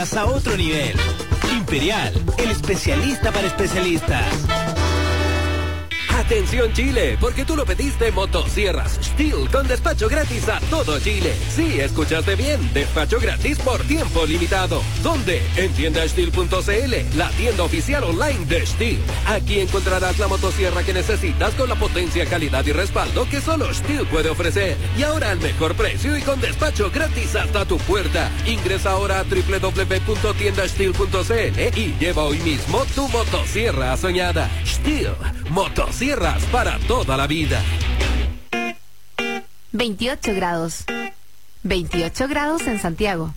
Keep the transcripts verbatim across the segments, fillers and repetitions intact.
ventas a otro nivel. Imperial, el especialista para especialistas. Atención Chile, porque tú lo pediste, motosierras Stihl con despacho gratis a todo Chile. Sí, escuchaste bien, despacho gratis por tiempo limitado. ¿Dónde? En tienda stihl punto c l, la tienda oficial online de Stihl. Aquí encontrarás la motosierra que necesitas con la potencia, calidad y respaldo que solo Stihl puede ofrecer. Y ahora al mejor precio y con despacho gratis hasta tu puerta. Ingresa ahora a doble u doble u doble u punto tienda stihl punto c l y lleva hoy mismo tu motosierra soñada. Stihl, motosierra para toda la vida. veintiocho grados. veintiocho grados en Santiago.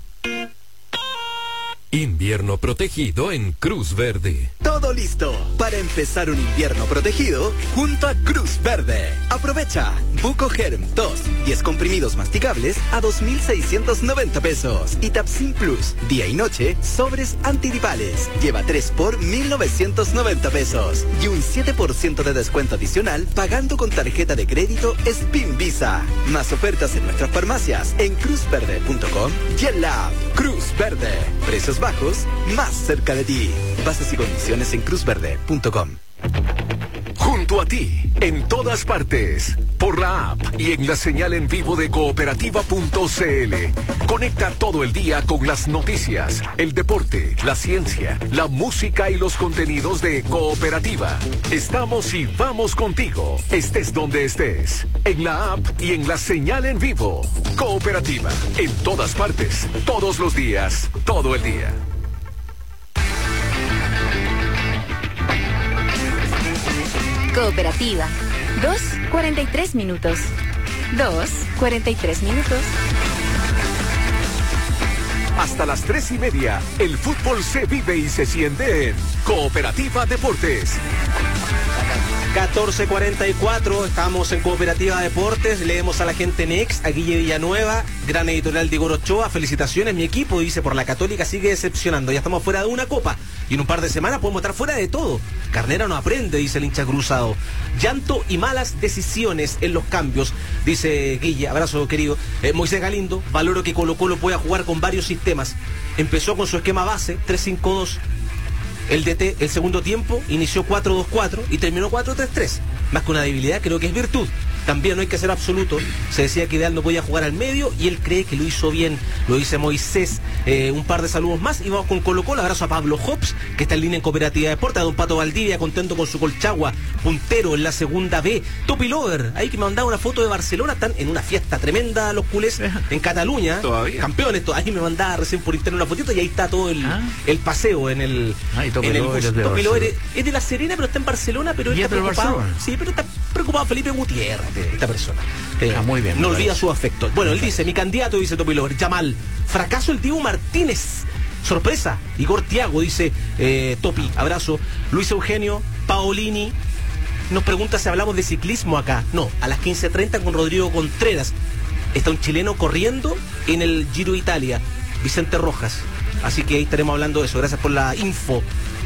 Invierno protegido en Cruz Verde. Todo listo para empezar un invierno protegido junto a Cruz Verde. Aprovecha Buco Germ dos, diez comprimidos masticables a dos mil seiscientos noventa pesos. Y Tapsin Plus, día y noche, sobres antigripales. Lleva tres por mil novecientos noventa pesos. Y un siete por ciento de descuento adicional pagando con tarjeta de crédito Spin Visa. Más ofertas en nuestras farmacias en cruz verde punto com y en la app Cruz Verde. Precios bajos, más cerca de ti. Bases y condiciones en cruz verde punto com. Junto a ti, en todas partes, por la app y en la señal en vivo de cooperativa punto c l. Conecta todo el día con las noticias, el deporte, la ciencia, la música y los contenidos de Cooperativa. Estamos y vamos contigo, estés donde estés, en la app y en la señal en vivo. Cooperativa, en todas partes, todos los días, todo el día. Cooperativa. dos cuarenta y tres minutos. dos cuarenta y tres minutos. Hasta las tres y media, el fútbol se vive y se siente en Cooperativa Deportes. catorce cuarenta y cuatro, estamos en Cooperativa Deportes, leemos a la gente Next, a Guille Villanueva, gran editorial de Igor Ochoa, felicitaciones, mi equipo, dice, por la Católica sigue decepcionando, ya estamos fuera de una copa, y en un par de semanas podemos estar fuera de todo. Carnera no aprende, dice el hincha cruzado. Llanto y malas decisiones en los cambios, dice Guille, abrazo querido. Eh, Moisés Galindo, valoro que Colo Colo pueda jugar con varios sistemas, empezó con su esquema base, tres cinco dos. El D T, el segundo tiempo, inició cuatro dos cuatro y terminó cuatro tres tres. Más que una debilidad, creo que es virtud. También no hay que ser absoluto. Se decía que Ideal no podía jugar al medio y él cree que lo hizo bien. Lo dice Moisés. Eh, un par de saludos más y vamos con Colo Colo. Abrazo a Pablo Hobbs, que está en línea en Cooperativa Deportes. A don Pato Valdivia, contento con su Colchagua, puntero en la segunda B. Topi Lover, ahí que me mandaba una foto de Barcelona. Están en una fiesta tremenda los culés en Cataluña. Todavía. Campeones. Ahí me mandaba recién por internet una fotito y ahí está todo el, ah. el paseo en el, ah, en el bus. Topi Lover es, es de La Serena, pero está en Barcelona. Pero está preocupado. Sí, pero está preocupado Felipe Gutiérrez, esta persona. Eh, ah, muy bien. No olvida su afecto. Bueno, él dice, mi candidato, dice Topi Lover, Yamal. Fracaso el Diego Martínez. Sorpresa. Igor Tiago, dice eh, Topi, abrazo. Luis Eugenio Paolini nos pregunta si hablamos de ciclismo acá. No, a las quince treinta con Rodrigo Contreras. Está un chileno corriendo en el Giro de Italia, Vicente Rojas. Así que ahí estaremos hablando de eso. Gracias por la info,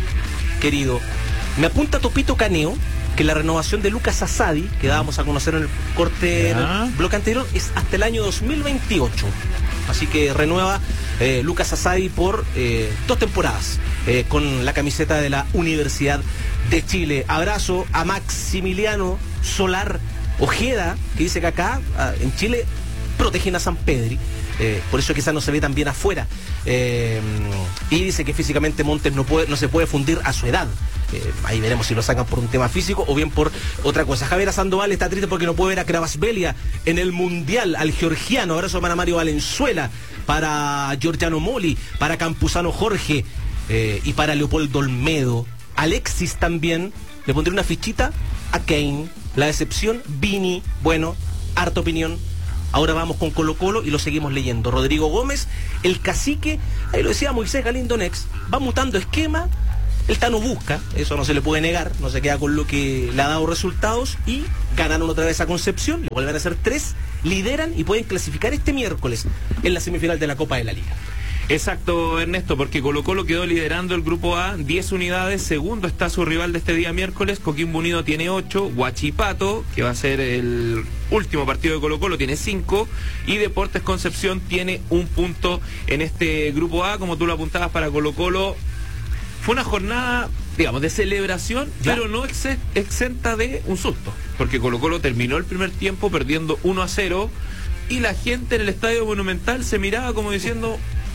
querido. Me apunta Topito Caneo que la renovación de Lucas Asadi, que dábamos a conocer en el corte del bloque anterior, es hasta el año dos mil veintiocho. Así que renueva eh, Lucas Asadi por eh, dos temporadas eh, con la camiseta de la Universidad de Chile. Abrazo a Maximiliano Solar Ojeda, que dice que acá en Chile protegen a San Pedri. Eh, por eso quizás no se ve tan bien afuera. Eh, y dice que físicamente Montes no, puede, no se puede fundir a su edad. Eh, ahí veremos si lo sacan por un tema físico o bien por otra cosa. Javier Sandoval está triste porque no puede ver a Kravasvelia en el Mundial, al georgiano. Abrazo para Mario Valenzuela, para Giorgiano Moli, para Campuzano Jorge eh, y para Leopoldo Olmedo. Alexis también, le pondré una fichita a Kane. La decepción, Vini, bueno, harta opinión. Ahora vamos con Colo Colo y lo seguimos leyendo. Rodrigo Gómez, el cacique, ahí lo decía Moisés Galindo Next, va mutando esquema. El Tano busca, eso no se le puede negar, no se queda con lo que le ha dado resultados y ganaron otra vez a Concepción, le vuelven a hacer tres, lideran y pueden clasificar este miércoles en la semifinal de la Copa de la Liga. Exacto, Ernesto, porque Colo-Colo quedó liderando el grupo A, diez unidades, segundo está su rival de este día miércoles, Coquimbo Unido tiene ocho, Huachipato, que va a ser el último partido de Colo-Colo, tiene cinco, y Deportes Concepción tiene un punto en este grupo A, como tú lo apuntabas para Colo-Colo. Fue una jornada, digamos, de celebración, ¿ya? Pero no ex exenta de un susto, porque Colo-Colo terminó el primer tiempo perdiendo uno a cero, y la gente en el Estadio Monumental se miraba como diciendo...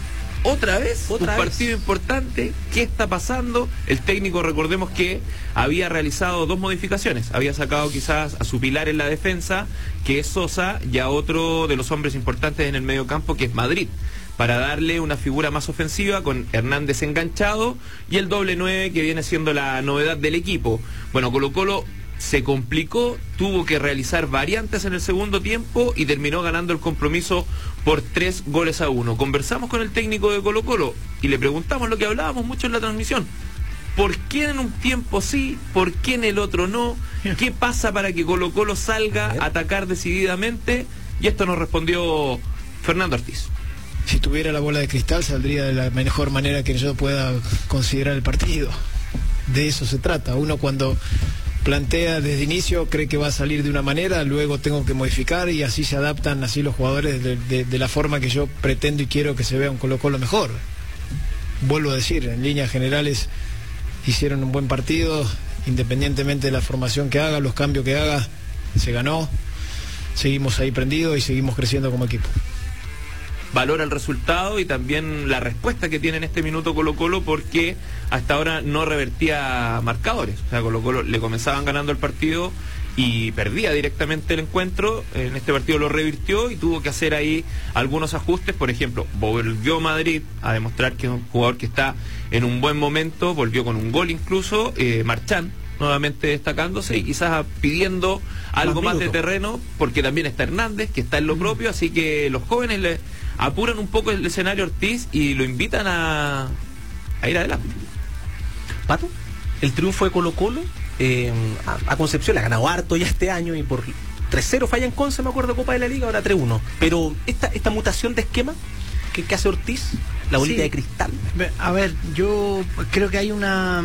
Otra vez, ¿Otra un vez? partido importante, ¿qué está pasando? El técnico, recordemos que había realizado dos modificaciones, había sacado quizás a su pilar en la defensa, que es Sosa, y a otro de los hombres importantes en el medio campo, que es Madrid, para darle una figura más ofensiva con Hernández enganchado y el doble nueve, que viene siendo la novedad del equipo. Bueno, Colo-Colo se complicó, tuvo que realizar variantes en el segundo tiempo y terminó ganando el compromiso por tres goles a uno. Conversamos con el técnico de Colo-Colo y le preguntamos lo que hablábamos mucho en la transmisión. ¿Por qué en un tiempo sí? ¿Por qué en el otro no? ¿Qué pasa para que Colo-Colo salga a atacar decididamente? Y esto nos respondió Fernando Ortiz. Si tuviera la bola de cristal saldría de la mejor manera que yo pueda considerar el partido. De eso se trata. Uno cuando plantea desde inicio cree que va a salir de una manera, luego tengo que modificar y así se adaptan así los jugadores de, de, de la forma que yo pretendo y quiero que se vea un Colo-Colo mejor. Vuelvo a decir, en líneas generales hicieron un buen partido, independientemente de la formación que haga, los cambios que haga, se ganó, seguimos ahí prendidos y seguimos creciendo como equipo. Valora el resultado y también la respuesta que tiene en este minuto Colo-Colo, porque hasta ahora no revertía marcadores. O sea, Colo-Colo le comenzaban ganando el partido y perdía directamente el encuentro. En este partido lo revirtió y tuvo que hacer ahí algunos ajustes. Por ejemplo, volvió Madrid a demostrar que es un jugador que está en un buen momento, volvió con un gol incluso, eh, Marchán nuevamente destacándose y quizás pidiendo algo más, más de terreno, porque también está Hernández, que está en lo propio, así que los jóvenes le apuran un poco el escenario Ortiz y lo invitan a, a ir adelante. Pato, el triunfo de Colo-Colo eh, a, a Concepción le ha ganado harto ya este año y por tres cero falla en Conce, me acuerdo, Copa de la Liga, ahora tres uno. Pero esta, esta mutación de esquema que, que hace Ortiz, la bolita sí. de cristal. A ver, yo creo que hay una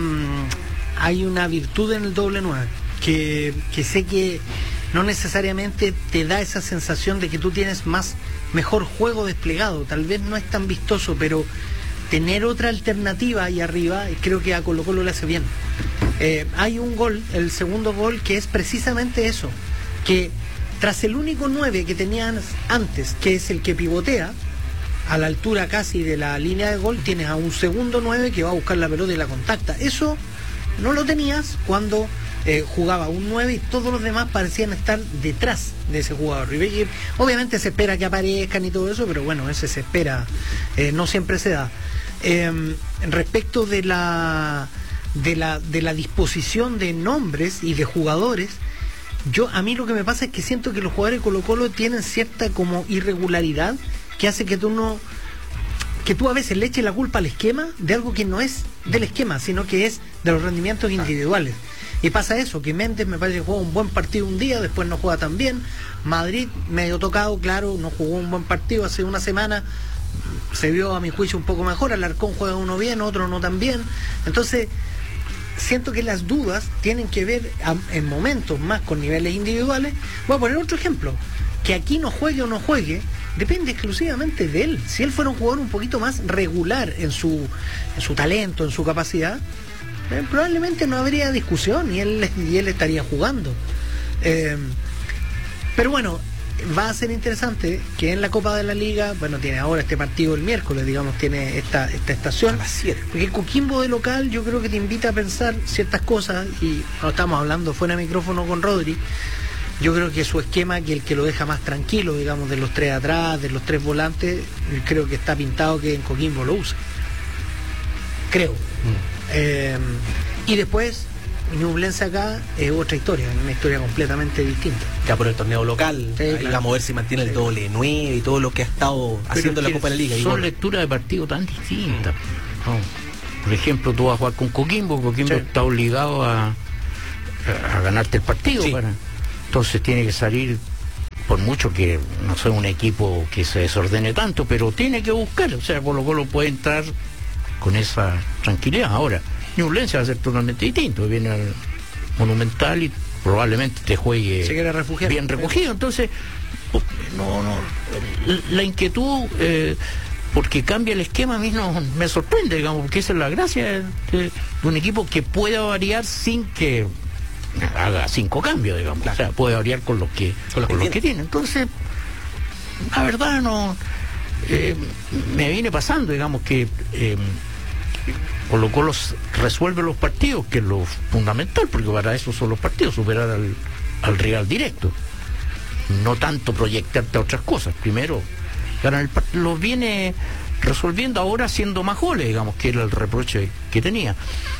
hay una virtud en el doble nueve, que, que sé que no necesariamente te da esa sensación de que tú tienes más mejor juego desplegado, tal vez no es tan vistoso, pero tener otra alternativa ahí arriba creo que a Colo-Colo le hace bien. Eh, hay un gol, el segundo gol, que es precisamente eso, que tras el único nueve que tenían antes, que es el que pivotea a la altura casi de la línea de gol, tienes a un segundo nueve que va a buscar la pelota y la contacta. Eso no lo tenías cuando Eh, jugaba un nueve y todos los demás parecían estar detrás de ese jugador. Y, obviamente se espera que aparezcan y todo eso, pero bueno, ese se espera, eh, no siempre se da. Eh, respecto de la, de la de la disposición de nombres y de jugadores, yo a mí lo que me pasa es que siento que los jugadores de Colo-Colo tienen cierta como irregularidad que hace que tú no que tú a veces le eches la culpa al esquema de algo que no es del esquema, sino que es de los rendimientos individuales. Y pasa eso, que Méndez me parece que juega un buen partido un día, después no juega tan bien. Madrid, medio tocado, claro, no jugó un buen partido hace una semana, se vio a mi juicio un poco mejor. Alarcón juega uno bien, otro no tan bien. Entonces, siento que las dudas tienen que ver a, en momentos más con niveles individuales. Voy a poner otro ejemplo, que aquí no juegue o no juegue, depende exclusivamente de él. Si él fuera un jugador un poquito más regular en su, en su talento, en su capacidad, Eh, probablemente no habría discusión y él, y él estaría jugando. Eh, pero bueno, va a ser interesante que en la Copa de la Liga, bueno, tiene ahora este partido el miércoles, digamos, tiene esta, esta estación. Porque Coquimbo de local yo creo que te invita a pensar ciertas cosas, y no estamos hablando fuera de micrófono con Rodri. Yo creo que su esquema, que el que lo deja más tranquilo, digamos, de los tres atrás, de los tres volantes, creo que está pintado que en Coquimbo lo usa. Creo. Mm. Eh, y después Ñublense acá es otra historia, una historia completamente distinta. Ya por el torneo local, sí, ahí claro. Vamos a ver si mantiene sí. el doble nueve y todo lo que ha estado Pero haciendo la Copa de la Liga. Son lecturas de partido tan distintas. Mm. No. Por ejemplo, tú vas a jugar con Coquimbo, Coquimbo sí. está obligado a, a ganarte el partido. Sí. Para, entonces tiene que salir por mucho que no sea un equipo que se desordene tanto, pero tiene que buscar, o sea, Colo Colo puede entrar con esa tranquilidad. Ahora, Ñublense va a ser totalmente distinto, viene al Monumental y probablemente te juegue se quiere refugiar, bien refugiado, entonces no, no, la inquietud eh, porque cambia el esquema a mí no me sorprende, digamos, porque esa es la gracia de, de un equipo que pueda variar sin que haga cinco cambios, digamos, claro. O sea, puede variar con los que con los, con que, los tiene. que tiene. Entonces, la verdad no eh, me viene pasando, digamos, que eh, Colo Colo resuelve los partidos, que es lo fundamental, porque para eso son los partidos, superar al, al rival directo, no tanto proyectarte a otras cosas. Primero ganar el partido, lo viene resolviendo ahora haciendo más goles, digamos, que era el reproche que tenía,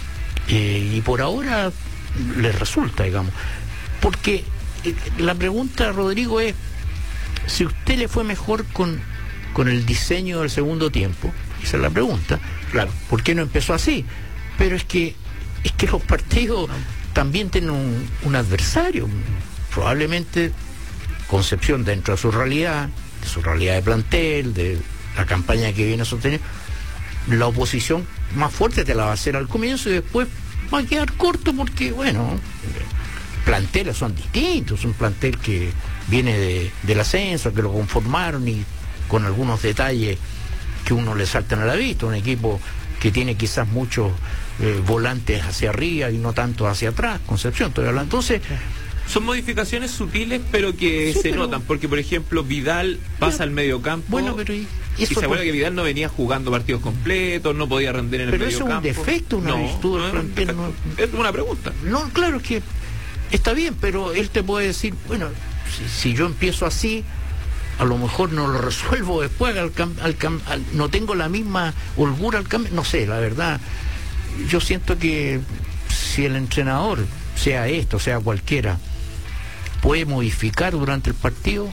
eh, y por ahora le resulta, digamos, porque eh, la pregunta, Rodrigo, es si usted le fue mejor con, con el diseño del segundo tiempo. Esa es la pregunta. Claro, ¿por qué no empezó así? Pero es que es que los partidos también tienen un, un adversario. Probablemente Concepción, dentro de su realidad, de su realidad de plantel, de la campaña que viene a sostener, la oposición más fuerte te la va a hacer al comienzo y después va a quedar corto porque, bueno, planteles son distintos. Un plantel que viene de, del ascenso, que lo conformaron y con algunos detalles que uno le saltan a la vista, un equipo que tiene quizás muchos eh, volantes hacia arriba y no tanto hacia atrás, Concepción, estoy hablando. Entonces, son modificaciones sutiles, pero que sí, se pero... notan, porque por ejemplo Vidal pasa pero... al mediocampo. Bueno, pero y, y se acuerda por... que Vidal no venía jugando partidos completos, no podía render en el mediocampo. Pero eso es un defecto, una no, virtud del plantel. No, es una pregunta. No, claro que está bien, pero él te puede decir, bueno, si, si yo empiezo así, a lo mejor no lo resuelvo después, al cam, al cam, al, no tengo la misma holgura al cambio, no sé, la verdad, yo siento que si el entrenador, sea esto, sea cualquiera, puede modificar durante el partido,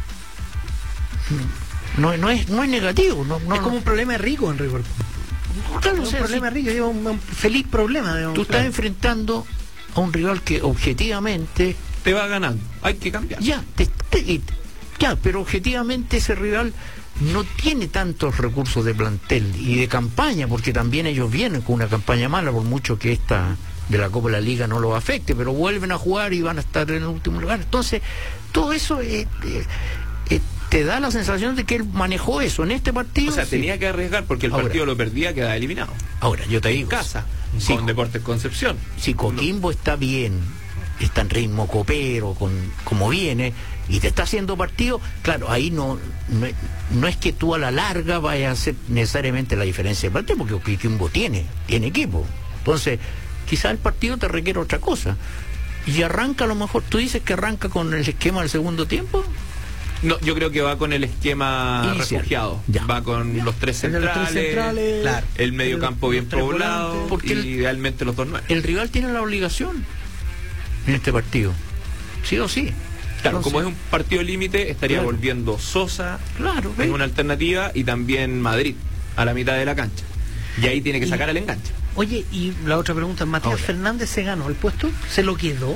no, no es no es negativo, no, no, es como un problema rico, Enrique. Claro, es o un sea, problema si, rico, lleva un, un feliz problema, digamos, tú claro. Estás enfrentando a un rival que objetivamente te va ganando, hay que cambiar. Ya, te, te, ya, pero objetivamente ese rival no tiene tantos recursos de plantel y de campaña, porque también ellos vienen con una campaña mala, por mucho que esta de la Copa de la Liga no los afecte, pero vuelven a jugar y van a estar en el último lugar. Entonces, todo eso eh, eh, eh, te da la sensación de que él manejó eso en este partido. O sea, sí. tenía que arriesgar porque el ahora, partido lo perdía, quedaba eliminado. Ahora, yo te digo, en casa, si, con Deportes Concepción. Si Coquimbo no. está bien, está en ritmo copero, con como viene, y te está haciendo partido, claro, ahí no, no, no es que tú a la larga vayas a hacer necesariamente la diferencia de partido, porque Coquimbo tiene, tiene equipo. Entonces, quizás el partido te requiere otra cosa. Y arranca a lo mejor, tú dices que arranca con el esquema del segundo tiempo. No, yo creo que va con el esquema inicial, refugiado. Ya. Va con ya. los tres centrales, los tres centrales claro. el medio campo bien poblado, porque el, idealmente los dos nueve. El rival tiene la obligación en este partido, sí o sí. Claro, Entonces, como es un partido límite, estaría claro. volviendo Sosa claro, en una alternativa y también Madrid a la mitad de la cancha. Y ahí tiene que sacar y, el enganche. Oye, y la otra pregunta, ¿Matías Ahora. Fernández se ganó el puesto? ¿Se lo quedó?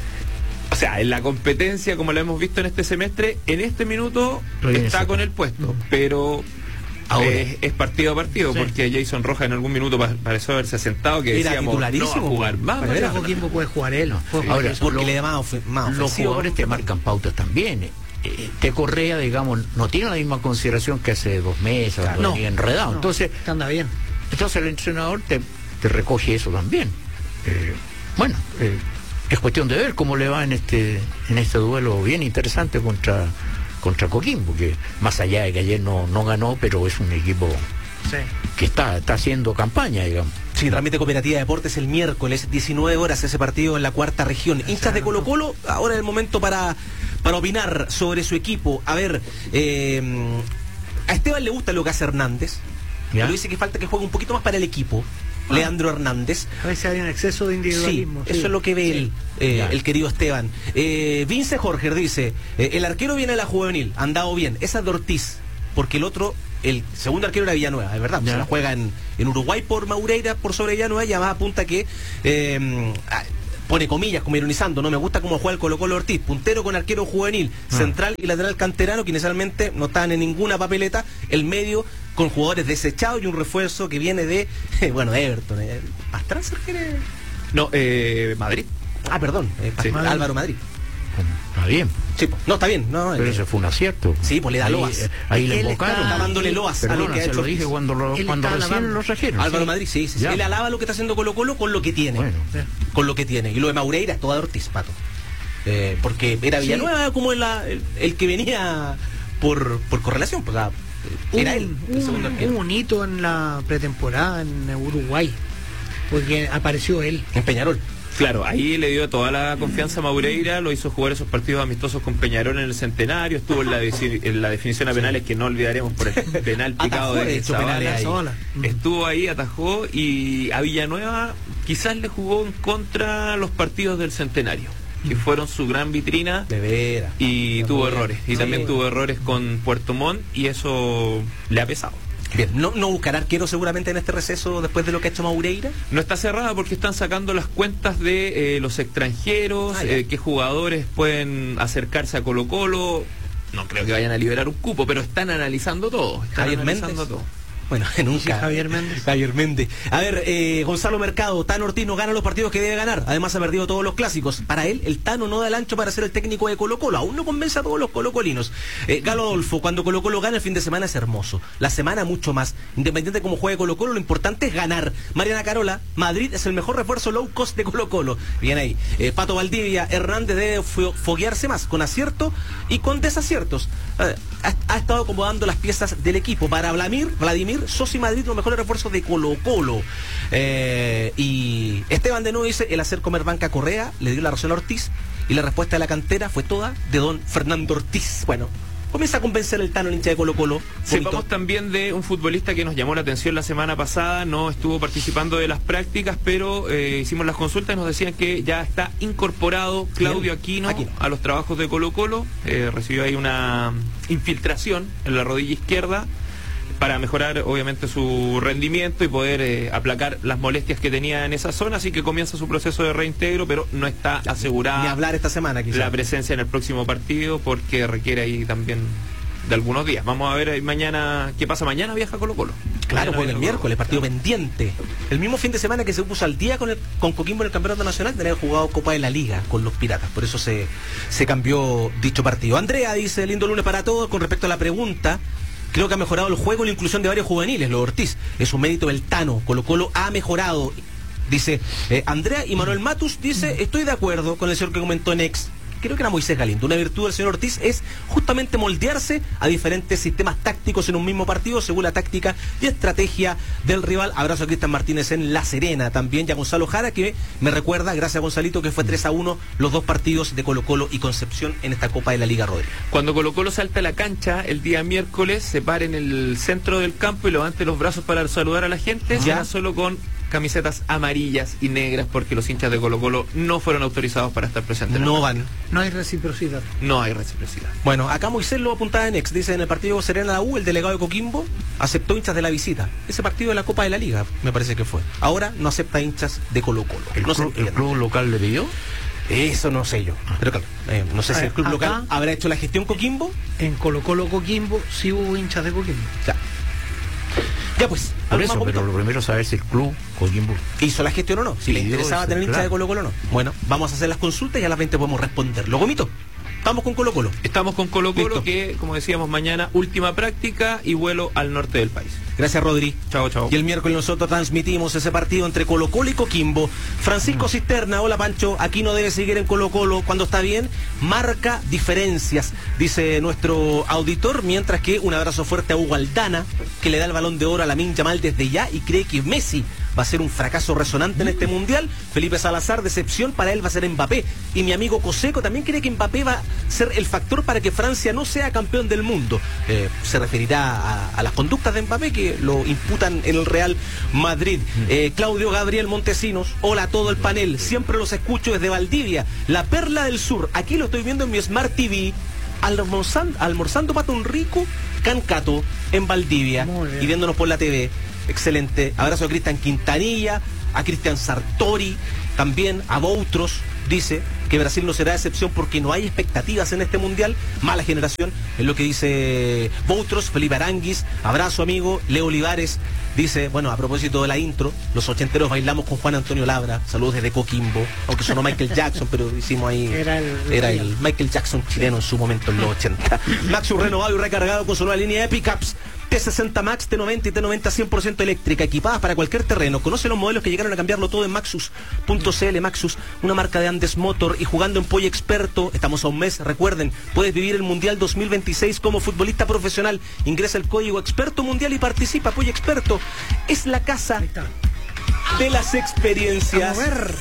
O sea, en la competencia, como lo hemos visto en este semestre, en este minuto está con el puesto, mm. pero Ahora. Es, es partido a partido, sí. porque Jason Rojas en algún minuto pareció haberse sentado que era decíamos, titularísimo, no va a jugar más. Pero era Coquimbo puede jugar él. ¿no? Sí. Ahora, porque lo, le da más, of más los jugadores te marcan pautas también. Eh, Te Correa, digamos, no tiene la misma consideración que hace dos meses, claro. no, enredado. No, entonces, anda bien. Entonces el entrenador te, te recoge eso también. Eh, bueno, eh, es cuestión de ver cómo le va en este en este duelo bien interesante contra contra Coquimbo, que más allá de que ayer no, no ganó, pero es un equipo sí. que está, está haciendo campaña, digamos. Sí, Trámite Cooperativa de Deportes el miércoles, diecinueve horas, ese partido en la cuarta región. Hinchas de Colo Colo, ahora es el momento para, para opinar sobre su equipo. A ver, eh, a Esteban le gusta lo que hace Hernández, pero dice que falta que juegue un poquito más para el equipo. Ah. Leandro Hernández. A veces hay un exceso de individualismo. Sí, sí. Eso es lo que ve sí. él, eh, el querido Esteban. Eh, Vince Jorge dice, eh, el arquero viene de la juvenil, andado bien. Esa es de Ortiz, porque el otro, el segundo arquero era Villanueva, es verdad. Se la juega en, en Uruguay por Maureira, por sobre Villanueva, y además apunta que eh, pone comillas, como ironizando, no me gusta cómo juega el Colo-Colo Ortiz, puntero con arquero juvenil, ah. central y lateral canterano, que inicialmente no estaban en ninguna papeleta, el medio con jugadores desechados y un refuerzo que viene de, bueno, de Everton. ¿Eh? ¿Pastrana quiere? No, eh, Madrid. Ah, perdón, eh, sí. Madrid. Álvaro Madrid. Está bien. Sí, no, está bien. No, pero eh, ese fue un acierto. Sí, pues le da ahí, loas. Eh, ahí le invocaron. Está dándole loas Perdona, a lo que ha se hecho. lo dije cuando, lo, cuando recién lo trajeron. Álvaro sí. Madrid, sí, sí, sí. Ya. Él alaba lo que está haciendo Colo-Colo con lo que tiene. Bueno. Con lo que tiene. Y lo de Maureira es toda de Ortiz, Pato. Eh, porque era Villanueva sí. como el, el, el que venía por, por correlación. Pues, o sea, era un, él. El segundo un, un hito en la pretemporada en Uruguay. Porque apareció él. En Peñarol. Claro, ahí le dio toda la confianza a Maureira, lo hizo jugar esos partidos amistosos con Peñarol en el Centenario, estuvo en la, en la definición a penales que no olvidaremos por el penal picado de Zavala. Estuvo ahí, atajó, y a Villanueva quizás le jugó en contra los partidos del Centenario, que fueron su gran vitrina. De veras. Y de tuvo veras. errores, y sí. también tuvo errores con Puerto Montt, y eso le ha pesado. Bien, ¿no, no buscará arquero seguramente en este receso después de lo que ha hecho Maureira? No está cerrada porque están sacando las cuentas de eh, los extranjeros, ah, eh, qué jugadores pueden acercarse a Colo-Colo. No creo que vayan a liberar un cupo, pero están analizando todo. Están Javier analizando Méndez. todo. Bueno, nunca. Sí, Javier Méndez. Javier Méndez. A ver, eh, Gonzalo Mercado, Tano Ortiz no gana los partidos que debe ganar. Además ha perdido todos los clásicos. Para él, el Tano no da el ancho para ser el técnico de Colo-Colo. Aún no convence a todos los colocolinos. Eh, Galo Adolfo, cuando Colo-Colo gana el fin de semana es hermoso. La semana mucho más. Independiente de cómo juegue Colo-Colo, lo importante es ganar. Mariana Carola, Madrid es el mejor refuerzo low cost de Colo-Colo. Bien ahí. Eh, Pato Valdivia, Hernández debe fo foguearse más, con acierto y con desaciertos. Eh, ha, ha estado acomodando las piezas del equipo. Para Vladimir, Vladimir, Sosi Madrid, los mejores refuerzos de Colo-Colo. Eh, y Esteban de nuevo dice, el hacer comer banca Correa le dio la razón a Ortiz, y la respuesta de la cantera fue toda de don Fernando Ortiz. Bueno, comienza a convencer el Tano, el hincha de Colo-Colo. Sepamos también de un futbolista que nos llamó la atención la semana pasada, no estuvo participando de las prácticas, pero eh, hicimos las consultas y nos decían que ya está incorporado Claudio Aquino, Aquino. a los trabajos de Colo-Colo. Eh, recibió ahí una infiltración en la rodilla izquierda para mejorar obviamente su rendimiento y poder eh, aplacar las molestias que tenía en esa zona, así que comienza su proceso de reintegro, pero no está asegurada ni hablar esta semana quizás la presencia en el próximo partido, porque requiere ahí también de algunos días. Vamos a ver ahí mañana qué pasa. Mañana viaja Colo-Colo. Claro, juega el miércoles, partido pendiente. El mismo fin de semana que se puso al día con, el, con Coquimbo en el Campeonato Nacional, de haber jugado Copa de la Liga con los Piratas. Por eso se, se cambió dicho partido. Andrea dice, lindo lunes para todos. Con respecto a la pregunta, creo que ha mejorado el juego y la inclusión de varios juveniles. Lo de Ortiz es un mérito del Tano. Colo-Colo ha mejorado. Dice eh, Andrea, y Manuel Matus dice, estoy de acuerdo con el señor que comentó en ex. Creo que era Moisés Galindo. Una virtud del señor Ortiz es justamente moldearse a diferentes sistemas tácticos en un mismo partido según la táctica y estrategia del rival. Abrazo a Cristian Martínez en La Serena. También ya Gonzalo Jara, que me recuerda, gracias a Gonzalito, que fue tres a uno los dos partidos de Colo-Colo y Concepción en esta Copa de la Liga Rodríguez. Cuando Colo-Colo salta a la cancha el día miércoles, se para en el centro del campo y levante los brazos para saludar a la gente, ya, ya solo con camisetas amarillas y negras, porque los hinchas de Colo-Colo no fueron autorizados para estar presentes. No van. No hay reciprocidad. No hay reciprocidad. Bueno, acá Moisés lo apuntaba en ex. Dice, en el partido Serena la U, el delegado de Coquimbo aceptó hinchas de la visita. Ese partido de la Copa de la Liga, me parece que fue. Ahora no acepta hinchas de Colo-Colo. ¿El, no club, ¿El club local le pidió? Eso no sé yo. Pero claro, eh, no sé a si ver, el club local habrá hecho la gestión Coquimbo. En Colo-Colo Coquimbo sí hubo hinchas de Coquimbo. Ya. Ya pues, por eso, pero lo primero es saber si el club Coquimbo hizo la gestión o no, si le interesaba eso, tener hincha claro. de Colo-Colo o no. Bueno, vamos a hacer las consultas y a las veinte podemos responder. ¿Lo gomito? Estamos con Colo-Colo. Estamos con Colo-Colo, que, como decíamos, mañana última práctica y vuelo al norte del país. Gracias, Rodri. Chao, chao. Y el miércoles nosotros transmitimos ese partido entre Colo-Colo y Coquimbo. Francisco mm. Cisterna, hola Pancho, aquí no debe seguir en Colo-Colo. Cuando está bien, marca diferencias, dice nuestro auditor. Mientras que un abrazo fuerte a Hugo Aldana, que le da el balón de oro a Lamine Yamal desde ya y cree que Messi va a ser un fracaso resonante en este mundial. Felipe Salazar, decepción para él va a ser Mbappé. Y mi amigo Coseco también cree que Mbappé va a ser el factor para que Francia no sea campeón del mundo. Eh, se referirá a, a las conductas de Mbappé que lo imputan en el Real Madrid. Eh, Claudio Gabriel Montesinos, hola a todo el panel, siempre los escucho desde Valdivia, la perla del sur. Aquí lo estoy viendo en mi Smart T V, almorzando, almorzando pato un rico cancato en Valdivia y viéndonos por la T V. excelente. Abrazo a Cristian Quintanilla, a Cristian Sartori, también a Boutros. Dice que Brasil no será excepción porque no hay expectativas en este mundial. Mala generación, es lo que dice Boutros. Felipe Aranguis, abrazo amigo. Leo Olivares dice, bueno, a propósito de la intro, los ochenteros bailamos con Juan Antonio Labra. Saludos desde Coquimbo, aunque sonó Michael Jackson, pero hicimos ahí, era el, era el Michael Jackson chileno en su momento en los ochenta. Maxus renovado y recargado con su nueva línea de pickups T sesenta Max, T noventa y T noventa cien por ciento eléctrica, equipadas para cualquier terreno. Conoce los modelos que llegaron a cambiarlo todo en Maxus punto c l. Maxus, una marca de Andes Motor, y jugando en Polla Experto, estamos a un mes, recuerden, puedes vivir el Mundial dos mil veintiséis como futbolista profesional. Ingresa el código Experto Mundial y participa. Polla Experto es la casa de las experiencias. Vamos a ver.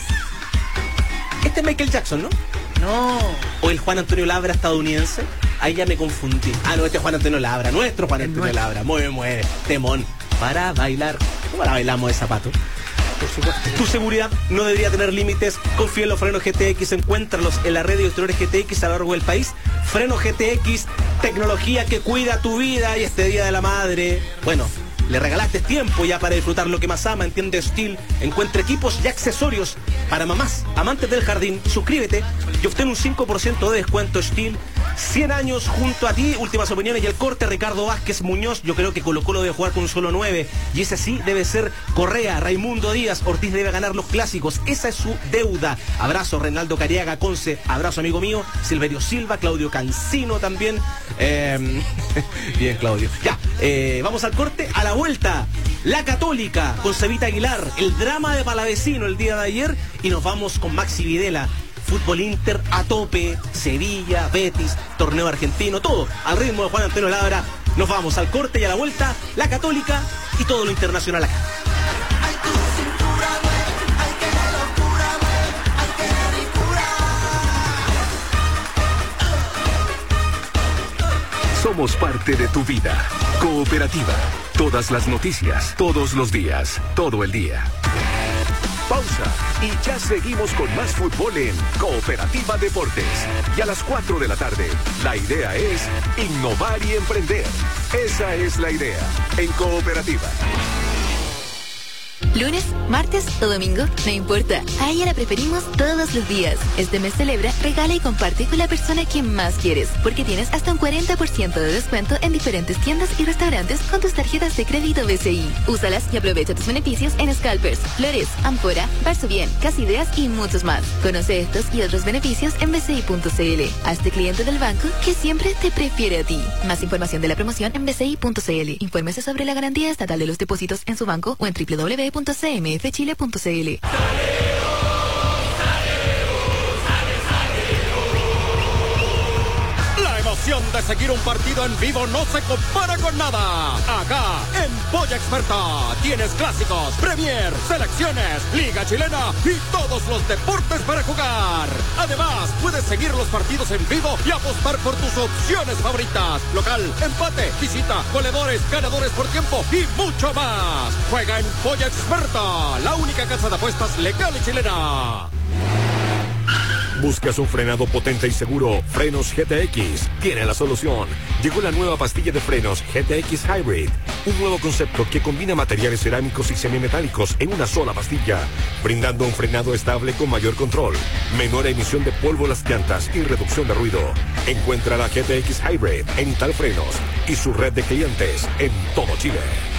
Este es Michael Jackson, ¿no? No. O el Juan Antonio Labra estadounidense. Ahí ya me confundí. Ah, no, este es Juan Antonio Labra, nuestro Juan Antonio nuestro. Labra. Mueve, mueve. Temón. Para bailar. ¿Cómo la bailamos de zapato? Por supuesto. Tu seguridad no debería tener límites. Confía en los frenos G T X. Encuéntralos en la red de distribuidores G T X a lo largo del país. Freno G T X, tecnología que cuida tu vida. Y este Día de la Madre, bueno, le regalaste tiempo ya para disfrutar lo que más ama, entiende Steel. Encuentra equipos y accesorios para mamás, amantes del jardín. Suscríbete y obtén un cinco por ciento de descuento. Steel, cien años junto a ti. Últimas opiniones y el corte. Ricardo Vázquez Muñoz, yo creo que Colo Colo debe jugar con un solo nueve, y ese sí debe ser Correa. Raimundo Díaz, Ortiz debe ganar los clásicos, esa es su deuda. Abrazo Reinaldo Cariaga Conce, abrazo amigo mío. Silverio Silva, Claudio Cancino también. eh, bien Claudio, ya, eh, vamos al corte. A la vuelta, La Católica con Cevita Aguilar, el drama de Palavecino el día de ayer, y nos vamos con Maxi Videla. Fútbol Inter a tope, Sevilla, Betis, torneo argentino, todo al ritmo de Juan Antonio Labra. Nos vamos al corte y a la vuelta, La Católica y todo lo internacional acá. Somos parte de tu vida. Cooperativa. Todas las noticias, todos los días, todo el día. Pausa y ya seguimos con más fútbol en Cooperativa Deportes. Y a las cuatro de la tarde, la idea es innovar y emprender. Esa es la idea en Cooperativa. Lunes, martes o domingo, no importa. A ella la preferimos todos los días. Este mes celebra, regala y comparte con la persona que más quieres, porque tienes hasta un cuarenta por ciento de descuento en diferentes tiendas y restaurantes con tus tarjetas de crédito B C I. Úsalas y aprovecha tus beneficios en Scalpers, Flores, Ampora, Barso Bien, Casa Ideas y muchos más. Conoce estos y otros beneficios en b c i punto c l. Hazte cliente del banco que siempre te prefiere a ti. Más información de la promoción en b c i punto c l. Infórmese sobre la garantía estatal de los depósitos en su banco o en w w w punto c m f chile punto c l. La emoción de seguir un partido en vivo no se compara con nada. Acá, en Polla Experta, tienes clásicos, Premier, selecciones, Liga Chilena y todos los deportes para jugar. Además, puedes seguir los partidos en vivo y apostar por tus opciones favoritas. Local, empate, visita, goleadores, ganadores por tiempo y mucho más. Juega en Polla Experta, la única casa de apuestas legal y chilena. ¿Buscas un frenado potente y seguro? Frenos G T X tiene la solución. Llegó la nueva pastilla de frenos G T X Hybrid, un nuevo concepto que combina materiales cerámicos y semimetálicos en una sola pastilla, brindando un frenado estable con mayor control, menor emisión de polvo a las llantas y reducción de ruido. Encuentra la G T X Hybrid en Tal Frenos y su red de clientes en todo Chile.